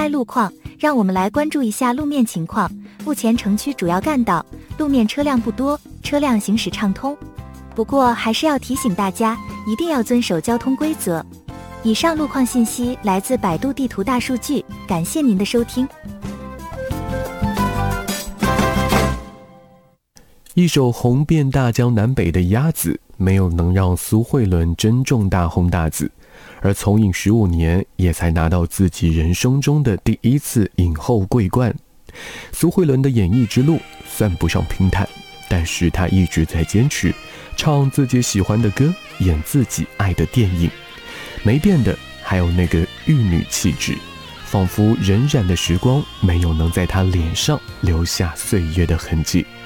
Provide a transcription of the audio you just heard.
拍路况，让我们来关注一下路面情况。目前城区主要干道路面车辆不多，车辆行驶畅通。不过还是要提醒大家，一定要遵守交通规则。以上路况信息来自百度地图大数据，感谢您的收听。 一首红遍大江南北的鸭子，没有能让苏慧伦真正大红大紫，而从影15年，也才拿到自己人生中的第一次影后桂冠。苏慧伦的演艺之路算不上平坦，但是她一直在坚持，唱自己喜欢的歌，演自己爱的电影。没变的还有那个玉女气质，仿佛荏苒的时光没有能在她脸上留下岁月的痕迹。